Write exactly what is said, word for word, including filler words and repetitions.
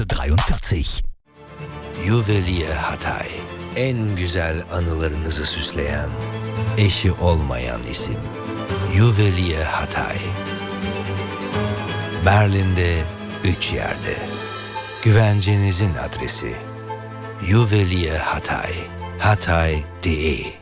dreiundvierzig. Juvelier Hatay. En güzel anılarınızı süsleyen, eşi olmayan isim. Juvelier Hatay. Berlin'de üç yerde. Güvencenizin adresi. Juvelier Hatay. Hatay nokta de